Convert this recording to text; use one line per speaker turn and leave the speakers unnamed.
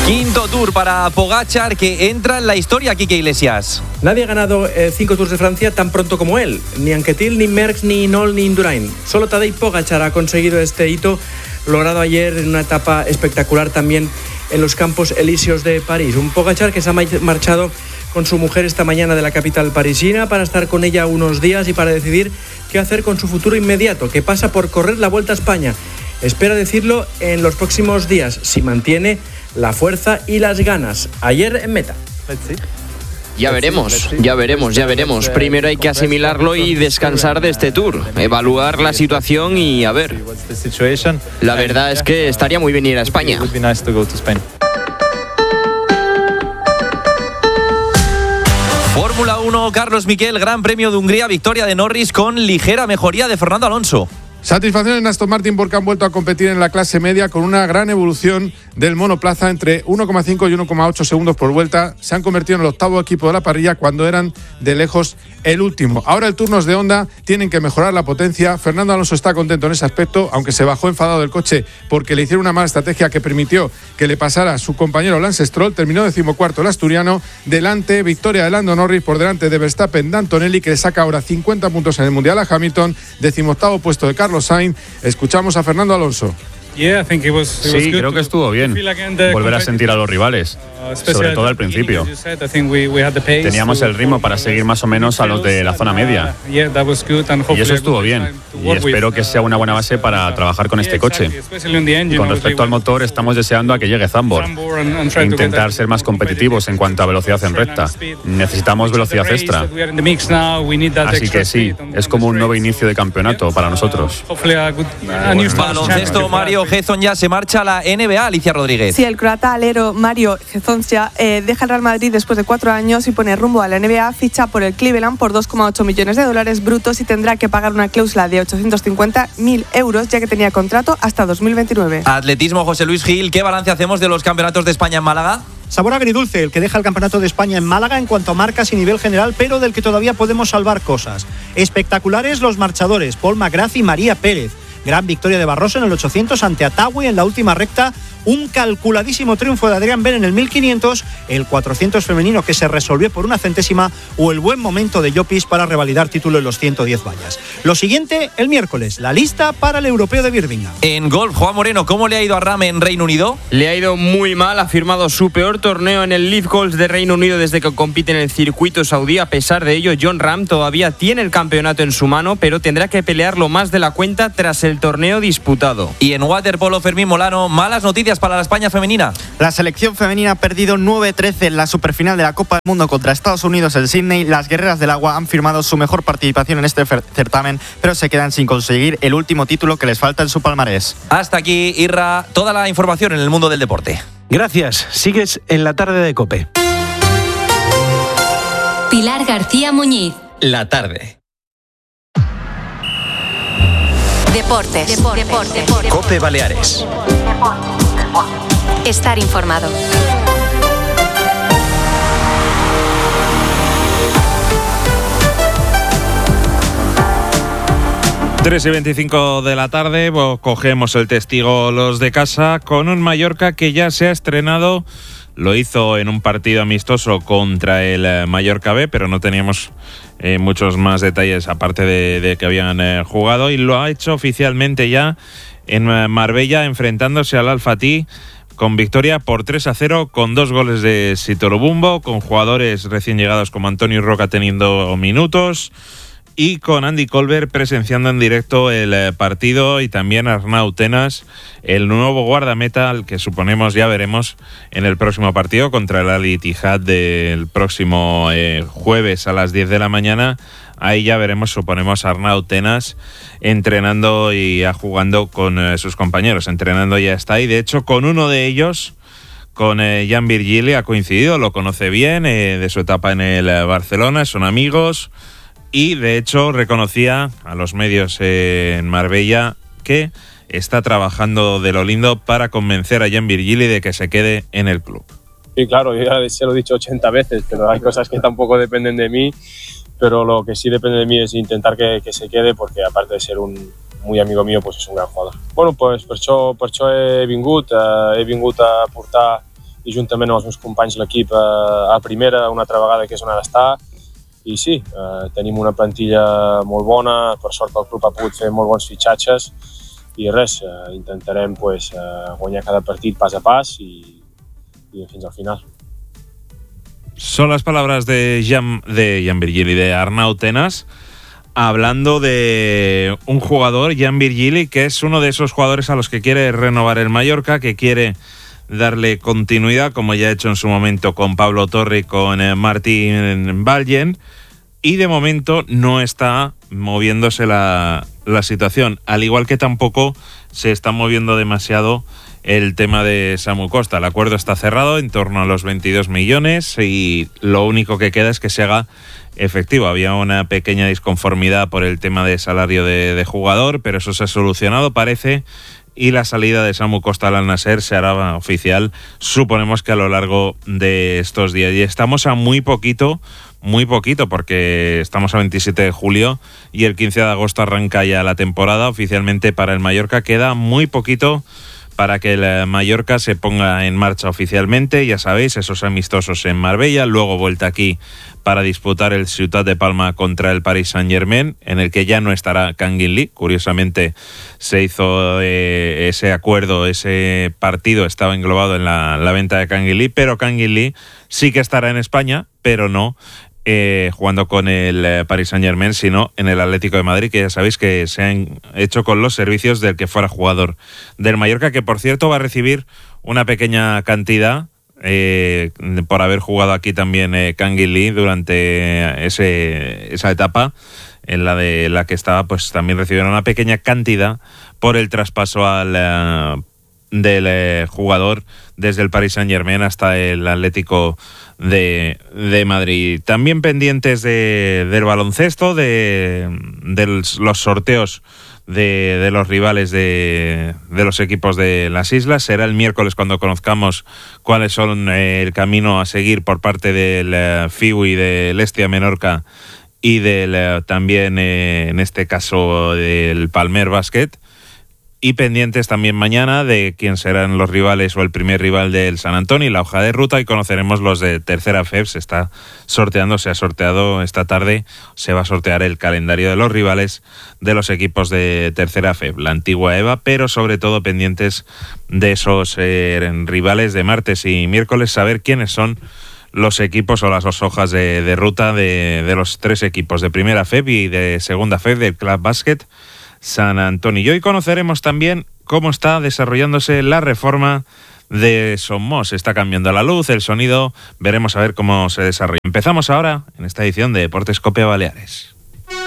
Quinto Tour para Pogačar, que entra en la historia, Quique Iglesias.
Nadie ha ganado 5 Tours de Francia tan pronto como él. Ni Anquetil, ni Merckx, ni Hinault, ni Indurain. Solo Tadej Pogačar ha conseguido este hito, logrado ayer en una etapa espectacular también en los Campos Elíseos de París. Un Pogačar que se ha marchado con su mujer esta mañana de la capital parisina para estar con ella unos días y para decidir qué hacer con su futuro inmediato, que pasa por correr la Vuelta a España. Espera decirlo en los próximos días, si mantiene la fuerza y las ganas. Ayer en meta.
Ya veremos. Primero hay que asimilarlo y descansar de este Tour, evaluar la situación y a ver. La verdad es que estaría muy bien ir a España.
Fórmula 1, Carlos Miquel, Gran Premio de Hungría, victoria de Norris con ligera mejoría de Fernando Alonso.
Satisfacción en Aston Martin porque han vuelto a competir en la clase media con una gran evolución del monoplaza entre 1,5 y 1,8 segundos por vuelta. Se han convertido en el octavo equipo de la parrilla cuando eran de lejos el último. Ahora el turno es de Honda, tienen que mejorar la potencia. Fernando Alonso está contento en ese aspecto, aunque se bajó enfadado del coche porque le hicieron una mala estrategia que permitió que le pasara a su compañero Lance Stroll. Terminó 14º el asturiano. Delante, victoria de Lando Norris por delante de Verstappen de Antonelli, que le saca ahora 50 puntos en el Mundial a Hamilton. 18º puesto de Carlos Sainz. Escuchamos a Fernando Alonso.
Sí, creo que estuvo bien volver a sentir a los rivales, sobre todo al principio. Teníamos el ritmo para seguir más o menos a los de la zona media y eso estuvo bien y espero que sea una buena base para trabajar con este coche. Con respecto al motor, estamos deseando a que llegue Zandvoort e intentar ser más competitivos en cuanto a velocidad en recta. Necesitamos velocidad extra, así que sí, es como un nuevo inicio de campeonato para nosotros.
Baloncesto, Mario Hezon ya se marcha a la NBA, Alicia Rodríguez.
Sí, el croata alero Mario Hezon ya deja el Real Madrid después de 4 años y pone rumbo a la NBA, ficha por el Cleveland por $2,8 millones brutos y tendrá que pagar una cláusula de 850.000 euros, ya que tenía contrato hasta 2029.
Atletismo, José Luis Gil, ¿qué balance hacemos de los campeonatos de España en Málaga?
Sabor agridulce el que deja el Campeonato de España en Málaga en cuanto a marcas y nivel general, pero del que todavía podemos salvar cosas. Espectaculares los marchadores, Paul McGrath y María Pérez. Gran victoria de Barroso en el 800 ante Atawi en la última recta. Un calculadísimo triunfo de Adrián Ben en el 1500, el 400 femenino que se resolvió por 1 centésima o el buen momento de Llopis para revalidar título en los 110 vallas. Lo siguiente, el miércoles, la lista para el Europeo de Birmingham.
En golf, Juan Moreno, ¿cómo le ha ido a Rahm en Reino Unido?
Le ha ido muy mal, ha firmado su peor torneo en el Leaf Golf de Reino Unido desde que compite en el circuito saudí. A pesar de ello, Jon Rahm todavía tiene el campeonato en su mano, pero tendrá que pelearlo más de la cuenta tras el torneo disputado.
Y en waterpolo, Fermín Molano, malas noticias para la España femenina.
La selección femenina ha perdido 9-13 en la superfinal de la Copa del Mundo contra Estados Unidos en Sydney. Las guerreras del agua han firmado su mejor participación en este certamen, pero se quedan sin conseguir el último título que les falta en su palmarés.
Hasta aquí, Irra, toda la información en el mundo del deporte.
Gracias. Sigues en la tarde de COPE.
Pilar García Muñiz.
La tarde.
Deportes.
COPE Baleares.
Estar informado.
Tres y 25 de la tarde, cogemos el testigo los de casa con un Mallorca que ya se ha estrenado. Lo hizo en un partido amistoso contra el Mallorca B, pero no teníamos muchos más detalles aparte de que habían jugado, y lo ha hecho oficialmente ya en Marbella enfrentándose al Al-Fatih con victoria por 3-0 con 2 goles de Sitorobumbo, con jugadores recién llegados como Antonio Roca teniendo minutos y con Andy Colbert presenciando en directo el partido, y también Arnau Tenas, el nuevo guardameta al que suponemos ya veremos en el próximo partido contra el Al Ittihad del próximo jueves a las 10 de la mañana. Ahí ya veremos, suponemos, a Arnau Tenas entrenando y jugando con sus compañeros. Entrenando ya está ahí. De hecho, con uno de ellos, con Jan Virgili, ha coincidido, lo conoce bien de su etapa en el Barcelona, son amigos. Y de hecho reconocía a los medios en Marbella que está trabajando de lo lindo para convencer a Jan Virgili de que se quede en el club.
Sí, claro, yo ya se lo he dicho 80 veces, pero hay cosas que tampoco dependen de mí, pero lo que sí depende de mí es intentar que se quede, porque aparte de ser un muy amigo mío, pues es un gran jugador. Bueno, pues per això he vingut a portar juntament amb els meus companys l'equip a primera una altra vegada, que és on ha d'estar. I sí, tenim una plantilla molt bona, per sort el club ha pogut fer molt bons fitxatges i res, intentarem guanyar cada partit pas a pas i fins al final.
Son las palabras de Jan Virgili, de Arnau Tenas, hablando de un jugador, Jan Virgili, que es uno de esos jugadores a los que quiere renovar el Mallorca, que quiere darle continuidad, como ya ha hecho en su momento con Pablo Torre y con Martín Vallen, y de momento no está moviéndose la situación, al igual que tampoco se está moviendo demasiado el tema de Samu Costa. El acuerdo está cerrado en torno a los 22 millones y lo único que queda es que se haga efectivo. Había una pequeña disconformidad por el tema de salario de jugador, pero eso se ha solucionado, parece, y la salida de Samu Costa al Al-Nassr se hará oficial, suponemos que a lo largo de estos días. Y estamos a muy poquito, porque estamos a 27 de julio y el 15 de agosto arranca ya la temporada oficialmente para el Mallorca. Queda muy poquito para que el Mallorca se ponga en marcha oficialmente. Ya sabéis, esos amistosos en Marbella, luego vuelta aquí para disputar el Ciutat de Palma contra el Paris Saint-Germain, en el que ya no estará Kangin Lee. Curiosamente se hizo ese acuerdo, ese partido estaba englobado en la venta de Kangin Lee, pero Kangin Lee sí que estará en España, pero no jugando con el Paris Saint-Germain, sino en el Atlético de Madrid, que ya sabéis que se han hecho con los servicios del que fuera jugador del Mallorca, que por cierto va a recibir una pequeña cantidad por haber jugado aquí también Kangin Lee durante esa etapa en la que estaba, pues también recibieron una pequeña cantidad por el traspaso del jugador desde el Paris Saint-Germain hasta el Atlético de Madrid. También pendientes del baloncesto, de los sorteos de los rivales de los equipos de las islas. Será el miércoles cuando conozcamos cuáles son el camino a seguir por parte del FIUI, del Estia Menorca y del también en este caso del Palmer Basket. Y pendientes también mañana de quién serán los rivales o el primer rival del San Antonio y la hoja de ruta, y conoceremos los de tercera FEB. Se ha sorteado esta tarde, se va a sortear el calendario de los rivales de los equipos de tercera FEB, la antigua EVA, pero sobre todo pendientes de esos rivales de martes y miércoles, saber quiénes son los equipos o las dos hojas de ruta de los tres equipos de primera FEB y de segunda FEB del Club Básquet San Antonio. Y hoy conoceremos también cómo está desarrollándose la reforma de Somos. Está cambiando la luz, el sonido, veremos a ver cómo se desarrolla. Empezamos ahora en esta edición de Deportes Cope Baleares.